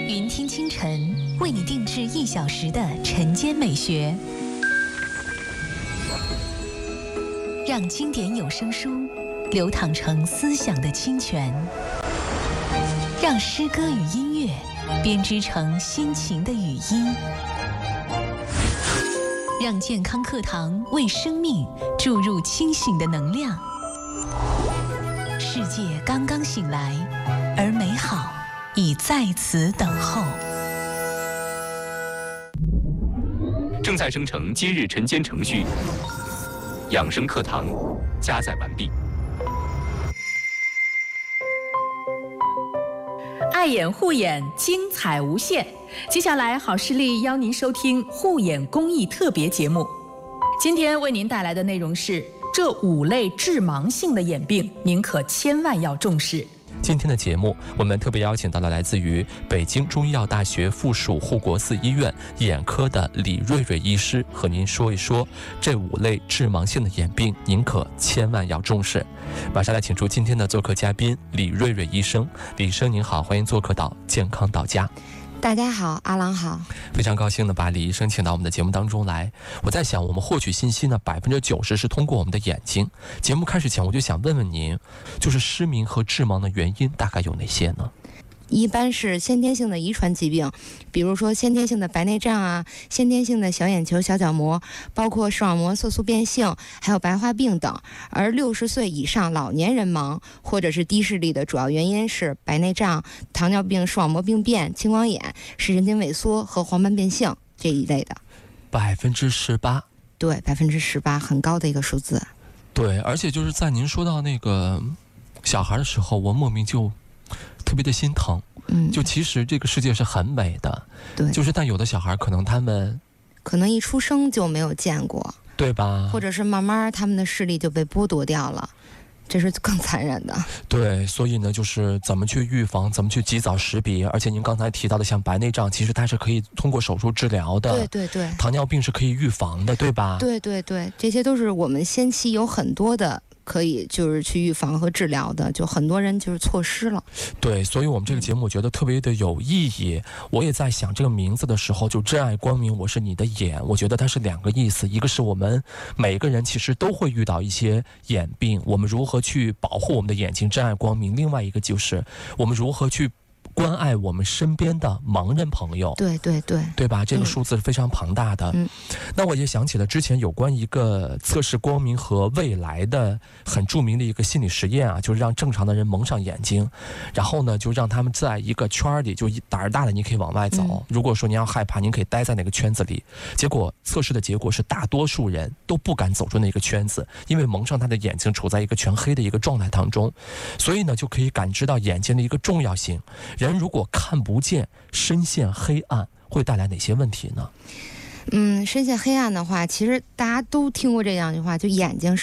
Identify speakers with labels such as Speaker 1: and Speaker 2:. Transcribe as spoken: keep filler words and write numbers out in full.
Speaker 1: 云听清晨为你定制一小时的晨间美学，让经典有声书流淌成思想的清泉，让诗歌与音乐编织成心情的语音，让健康课堂为生命注入清醒的能量。世界刚刚醒来，而美好已在此等候。
Speaker 2: 正在生成今日晨间程序，养生课堂加载完毕。
Speaker 3: 爱眼护眼，精彩无限。接下来，好视力邀您收听护眼公益特别节目。今天为您带来的内容是：这五类致盲性的眼病，您可千万要重视。
Speaker 4: 今天的节目，我们特别邀请到了来自于北京中医药大学附属护国寺医院眼科的李瑞瑞医师，和您说一说这五类致盲性的眼病，您可千万要重视。马上来请出今天的做客嘉宾李瑞瑞医生。李医生您好，欢迎做客到健康到家。
Speaker 5: 大家好，阿郎好，
Speaker 4: 非常高兴的把李医生请到我们的节目当中来。我在想，我们获取信息呢，百分之九十是通过我们的眼睛。节目开始前，我就想问问您，就是失明和致盲的原因大概有哪些呢？
Speaker 5: 一般是先天性的遗传疾病，比如说先天性的白内障啊，先天性的小眼球、小角膜，包括视网膜色素变性，还有白化病等。而六十岁以上老年人盲或者是低视力的主要原因是白内障、糖尿病、视网膜病变、青光眼、视神经萎缩和黄斑变性这一类的。
Speaker 4: 百分之十八，
Speaker 5: 对，百分之十八，很高的一个数字。
Speaker 4: 对，而且就是在您说到那个小孩的时候，我莫名就特别的心疼。
Speaker 5: 嗯，
Speaker 4: 就其实这个世界是很美的，
Speaker 5: 对，
Speaker 4: 就是但有的小孩可能他们
Speaker 5: 可能一出生就没有见过，
Speaker 4: 对吧？
Speaker 5: 或者是慢慢他们的视力就被剥夺掉了，这是更残忍的。
Speaker 4: 对，所以呢，就是怎么去预防，怎么去及早识别。而且您刚才提到的像白内障，其实它是可以通过手术治疗的。
Speaker 5: 对对对。
Speaker 4: 糖尿病是可以预防的，对吧？
Speaker 5: 对对对，这些都是我们先期有很多的可以就是去预防和治疗的，就很多人就是错失了。
Speaker 4: 对，所以我们这个节目我觉得特别的有意义。我也在想这个名字的时候，就真爱光明，我是你的眼，我觉得它是两个意思。一个是我们每个人其实都会遇到一些眼病，我们如何去保护我们的眼睛，真爱光明。另外一个就是我们如何去关爱我们身边的盲人朋友，
Speaker 5: 对对对，
Speaker 4: 对吧？这个数字是非常庞大的。
Speaker 5: 嗯，
Speaker 4: 那我也想起了之前有关一个测试光明和未来的很著名的一个心理实验啊，就是让正常的人蒙上眼睛，然后呢，就让他们在一个圈里，就胆儿大的你可以往外走，嗯、如果说你要害怕，您可以待在那个圈子里。结果测试的结果是，大多数人都不敢走出那个圈子，因为蒙上他的眼睛处在一个全黑的一个状态当中，所以呢，就可以感知到眼睛的一个重要性。人如果看不见，深陷黑暗，会带来哪些问题呢？
Speaker 5: 嗯，深陷黑暗的话，其实大家都听过这样一句话，就眼睛是